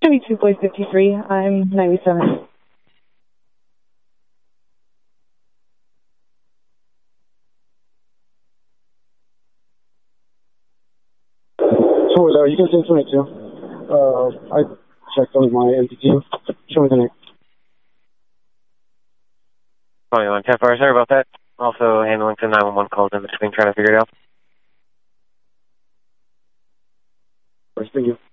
72 Boy 53. I'm 97. Forward there, you can send 22. I checked on my MPT. Show me the name. 21, 10 4, sorry about that. Also handling some 911 calls in between, trying to figure it out. Thank you.